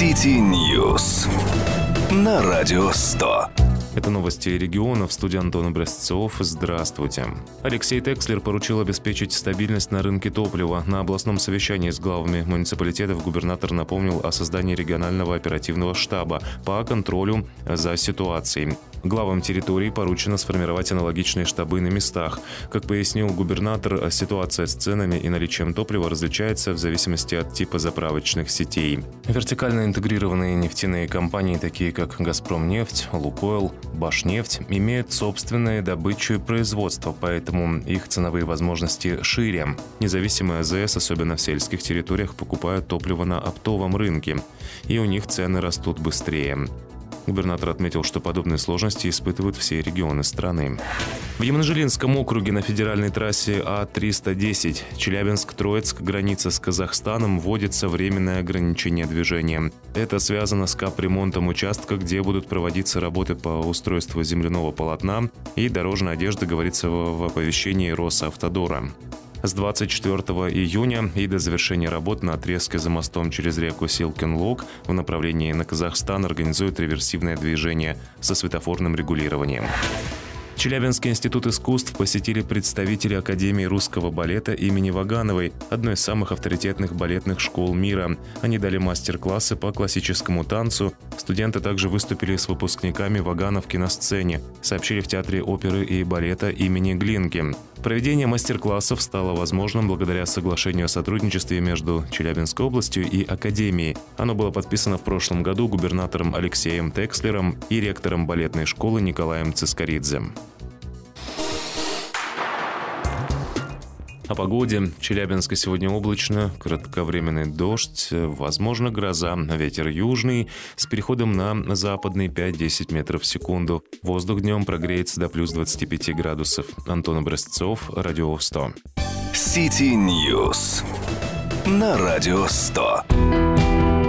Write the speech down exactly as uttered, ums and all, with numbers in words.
City News на Радио сто. Это новости региона. В студии Антон Образцов. Здравствуйте. Алексей Текслер поручил обеспечить стабильность на рынке топлива. На областном совещании с главами муниципалитетов губернатор напомнил о создании регионального оперативного штаба по контролю за ситуацией. Главам территорий поручено сформировать аналогичные штабы на местах. Как пояснил губернатор, ситуация с ценами и наличием топлива различается в зависимости от типа заправочных сетей. Вертикально интегрированные нефтяные компании, такие как «Газпромнефть», «Лукойл», «Башнефть», имеют собственную добычу и производство, поэтому их ценовые возможности шире. Независимые АЗС, особенно в сельских территориях, покупают топливо на оптовом рынке, и у них цены растут быстрее. Губернатор отметил, что подобные сложности испытывают все регионы страны. В Еманжелинском округе на федеральной трассе А триста десять Челябинск-Троицк, граница с Казахстаном, вводится временное ограничение движения. Это связано с капремонтом участка, где будут проводиться работы по устройству земляного полотна и дорожной одежды, говорится в оповещении Росавтодора. С двадцать четвёртого июня и до завершения работ на отрезке за мостом через реку Силкин-Лог в направлении на Казахстан организуют реверсивное движение со светофорным регулированием. Челябинский институт искусств посетили представители Академии русского балета имени Вагановой, одной из самых авторитетных балетных школ мира. Они дали мастер-классы по классическому танцу. Студенты также выступили с выпускниками Вагановки на сцене, сообщили в Театре оперы и балета имени Глинки. Проведение мастер-классов стало возможным благодаря соглашению о сотрудничестве между Челябинской областью и Академией. Оно было подписано в прошлом году губернатором Алексеем Текслером и ректором балетной школы Николаем Цискоридзе. О погоде. В Челябинске сегодня облачно, кратковременный дождь, возможно гроза, ветер южный с переходом на западный пять-десять метров в секунду. Воздух днем прогреется до плюс двадцати пяти градусов. Антон Образцов, Радио сто. City News на Радио сто.